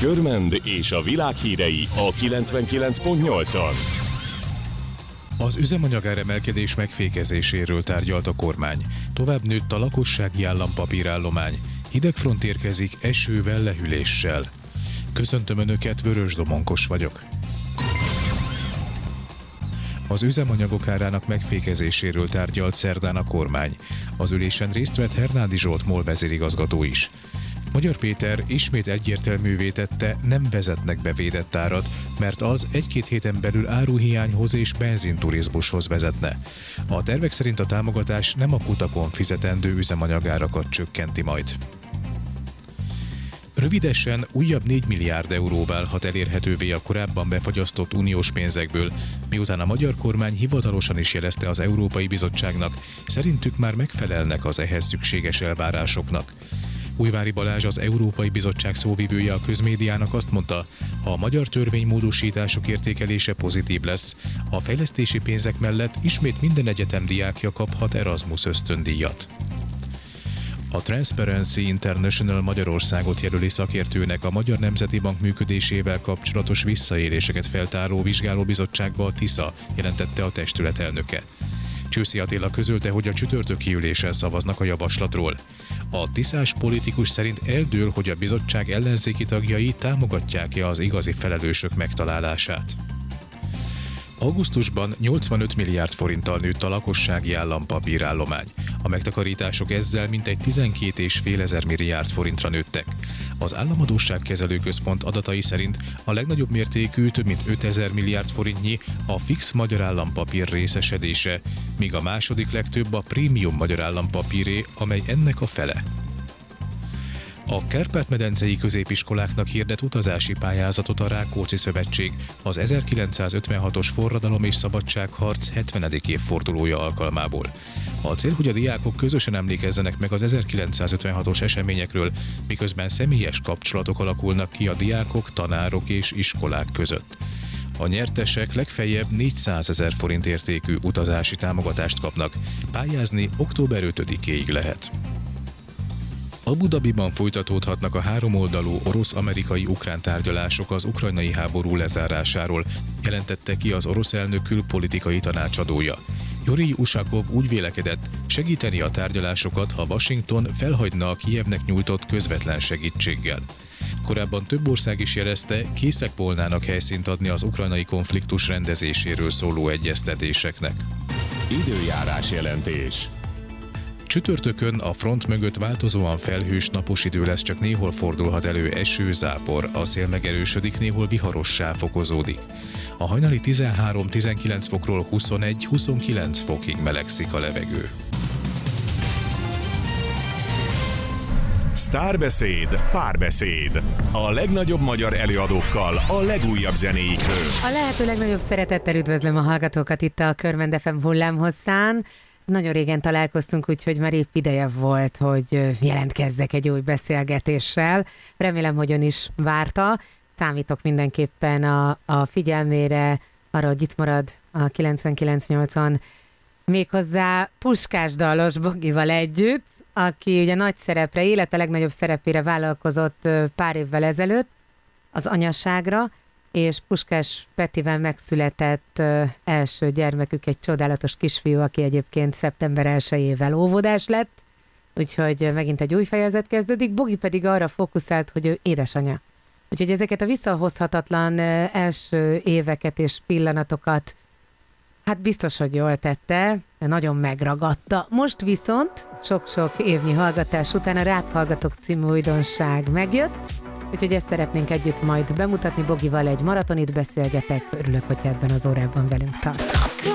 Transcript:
Körmend és a világ hírei a 99.8-on. Az üzemanyagáremelkedés megfékezéséről tárgyalt a kormány. Tovább nőtt a lakossági állampapírállomány. Hidegfront érkezik esővel, lehűléssel. Köszöntöm Önöket, Vörös Domonkos vagyok. Az üzemanyagok árának megfékezéséről tárgyalt szerdán a kormány. Az ülésen részt vett Hernádi Zsolt MOL vezérigazgató is. Magyar Péter ismét egyértelművé tette, nem vezetnek be védett árat, mert az 1-2 héten belül áruhiányhoz és benzinturizmushoz vezetne. A tervek szerint a támogatás nem a kutakon fizetendő üzemanyagárakat csökkenti majd. Rövidesen újabb 4 milliárd euró válhat elérhetővé a korábban befagyasztott uniós pénzekből, miután a magyar kormány hivatalosan is jelezte az Európai Bizottságnak, szerintük már megfelelnek az ehhez szükséges elvárásoknak. Újvári Balázs, az Európai Bizottság szóvivője a közmédiának azt mondta, ha a magyar törvénymódosítások értékelése pozitív lesz, a fejlesztési pénzek mellett ismét minden egyetem diákja kaphat Erasmus ösztöndíjat. A Transparency International Magyarországot jelöli szakértőnek a Magyar Nemzeti Bank működésével kapcsolatos visszaéléseket feltáró vizsgálóbizottságba a TISA, jelentette a testület elnöke. Csőszi Attila közölte, hogy a csütörtöki ülésen szavaznak a javaslatról. A tiszás politikus szerint eldől, hogy a bizottság ellenzéki tagjai támogatják-e az igazi felelősök megtalálását. Augusztusban 85 milliárd forinttal nőtt a lakossági állampapírállomány. A megtakarítások ezzel mintegy 12,5 ezer milliárd forintra nőttek. Az Államadósságkezelő Központ adatai szerint a legnagyobb mértékű, több mint 5 ezer milliárd forintnyi a fix magyar állampapír részesedése, míg a második legtöbb a prémium magyar állampapíré, amely ennek a fele. A Kárpát-medencei középiskoláknak hirdet utazási pályázatot a Rákóczi Szövetség az 1956-os forradalom és szabadságharc 70. évfordulója alkalmából. A cél, hogy a diákok közösen emlékezzenek meg az 1956-os eseményekről, miközben személyes kapcsolatok alakulnak ki a diákok, tanárok és iskolák között. A nyertesek legfeljebb 400 000 forint értékű utazási támogatást kapnak. Pályázni október 5-éig lehet. Abu Dhabiban folytatódhatnak a háromoldalú orosz-amerikai-ukrán tárgyalások az ukrajnai háború lezárásáról, jelentette ki az orosz elnök külpolitikai tanácsadója. Yuri Ushakov úgy vélekedett, segíteni a tárgyalásokat, ha Washington felhagyna a Kijevnek nyújtott közvetlen segítséggel. Korábban több ország is jelezte, készek volnának helyszínt adni az ukrajnai konfliktus rendezéséről szóló egyeztetéseknek. Időjárás jelentés. Csütörtökön a front mögött változóan felhős, napos idő lesz, csak néhol fordulhat elő eső, zápor, a szél megerősödik, néhol viharossá fokozódik. A hajnali 13-19 fokról 21-29 fokig melegszik a levegő. Sztárbeszéd, párbeszéd. A legnagyobb magyar előadókkal, a legújabb zenéikről. A lehető legnagyobb szeretettel üdvözlöm a hallgatókat itt a Körmend FM hullámhosszán. Nagyon régen találkoztunk, úgyhogy már épp ideje volt, hogy jelentkezzek egy új beszélgetéssel. Remélem, hogy ön is várta. Számítok mindenképpen a figyelmére, arra, hogy itt marad a 99.8-on, méghozzá Puskás Dallos Bogival együtt, aki ugye nagy szerepre, élete legnagyobb szerepére vállalkozott pár évvel ezelőtt az anyaságra, és Puskás Petivel megszületett első gyermekük, egy csodálatos kisfiú, aki egyébként szeptember 1-ével óvodás lett, úgyhogy megint egy új fejezet kezdődik. Bogi pedig arra fókuszált, hogy ő édesanya. Úgyhogy ezeket a visszahozhatatlan első éveket és pillanatokat hát biztos, hogy jól tette, de nagyon megragadta. Most viszont sok-sok évnyi hallgatás után a Rád hallgatok című újdonság megjött, úgyhogy ezt szeretnénk együtt majd bemutatni. Bogival egy maratonit beszélgetek. Örülök, hogy ebben az órában velünk tart.